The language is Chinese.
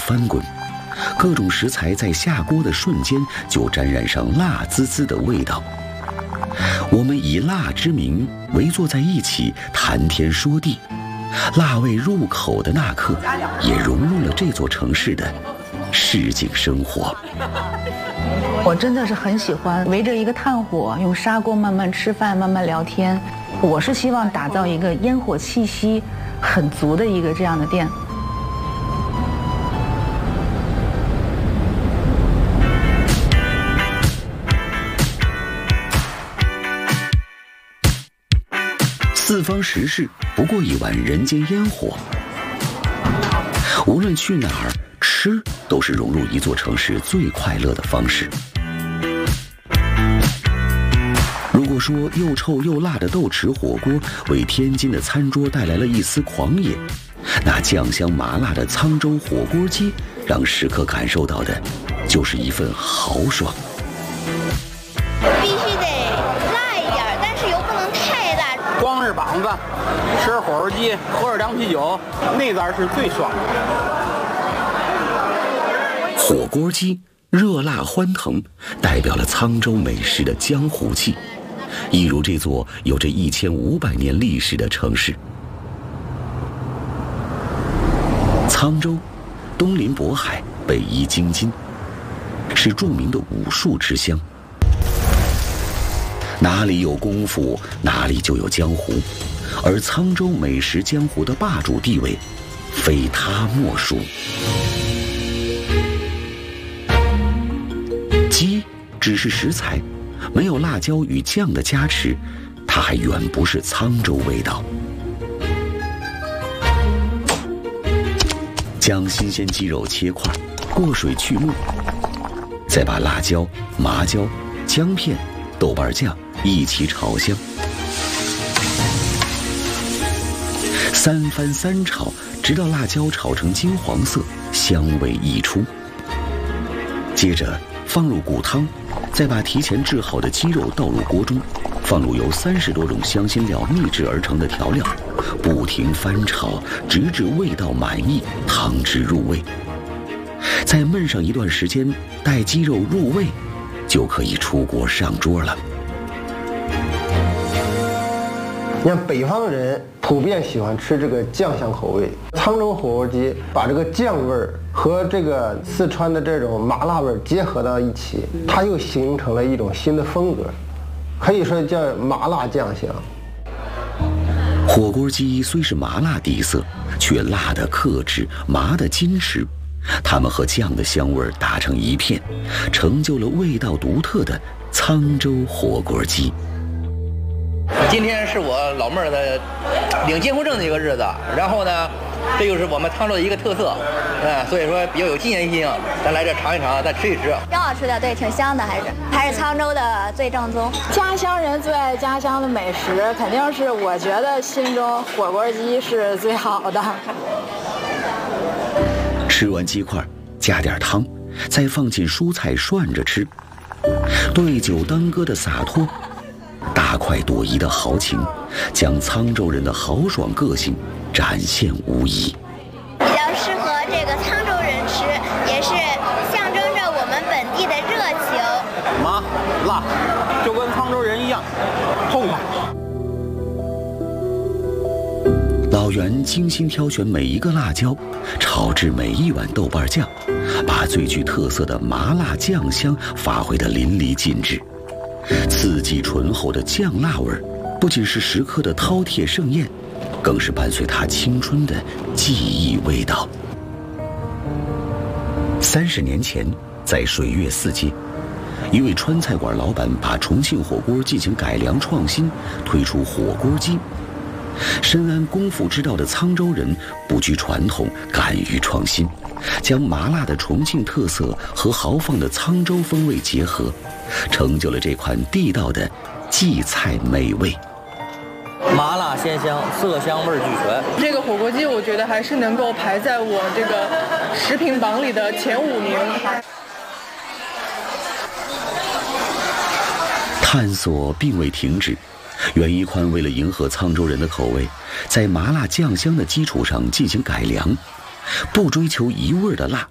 翻滚，各种食材在下锅的瞬间就沾染上辣滋滋的味道。我们以辣之名围坐在一起谈天说地，辣味入口的那刻，也融入了这座城市的市井生活。 我真的是很喜欢围着一个炭火，用砂锅慢慢吃饭，慢慢聊天。我是希望打造一个烟火气息很足的一个这样的店。 四方食事不过一碗人间烟火，无论去哪儿吃，都是融入一座城市最快乐的方式。如果说又臭又辣的豆豉火锅为天津的餐桌带来了一丝狂野，那酱香麻辣的沧州火锅鸡让食客感受到的就是一份豪爽。 必须得辣一点，但是又不能太辣。 光是膀子，吃火锅鸡，喝着凉啤酒，那阵是最爽的。 火锅鸡热辣欢腾，代表了沧州美食的江湖气，一如这座有着1500年历史的城市。沧州，东临渤海，北依京津，是著名的武术之乡。哪里有功夫，哪里就有江湖，而沧州美食江湖的霸主地位，非他莫属。鸡只是食材，没有辣椒与酱的加持，它还远不是沧州味道。将新鲜鸡肉切块，过水去沫，再把辣椒、麻椒、姜片、豆瓣酱一起炒香，三翻三炒，直到辣椒炒成金黄色，香味溢出。接着放入骨汤，再把提前制好的鸡肉倒入锅中，放入由30多种香辛料秘制而成的调料，不停翻炒，直至味道满意，汤汁入味。再焖上一段时间，待鸡肉入味，就可以出锅上桌了。 你看北方人普遍喜欢吃这个酱香口味，沧州火锅鸡把这个酱味儿和这个四川的这种麻辣味儿结合到一起，它又形成了一种新的风格，可以说叫麻辣酱香。 火锅鸡虽是麻辣底色，却辣的克制，麻的矜持，它们和酱的香味打成一片，成就了味道独特的沧州火锅鸡。 今天是我老妹儿的领结婚证的一个日子，然后呢，这就是我们沧州的一个特色，所以说比较有纪念性，咱来这尝一尝，再吃一吃。 挺好吃的，对，挺香的，还是沧州的最正宗。 家乡人最爱家乡的美食，肯定是我觉得心中火锅鸡是最好的。 吃完鸡块，加点汤，再放进蔬菜涮着吃，对酒当歌的洒脱，大快朵颐的豪情，将沧州人的豪爽个性展现无遗。 比较适合这个沧州人吃，也是象征着我们本地的热情。 麻辣，就跟沧州人一样，痛快。 老袁精心挑选每一个辣椒，炒制每一碗豆瓣酱，把最具特色的麻辣酱香发挥得淋漓尽致。刺激醇厚的酱辣味儿，不仅是食客的饕餮盛宴，更是伴随他青春的记忆味道。30年前，在水月4街，一位川菜馆老板把重庆火锅进行改良创新，推出火锅鸡。深谙功夫之道的沧州人不拘传统，敢于创新，将麻辣的重庆特色和豪放的沧州风味结合，成就了这款地道的荠菜美味。 麻辣鲜香，色香味俱全。 这个火锅鸡我觉得还是能够排在我这个食品榜里的前5名。 探索并未停止，袁一宽为了迎合沧州人的口味，在麻辣酱香的基础上进行改良，不追求一味的辣，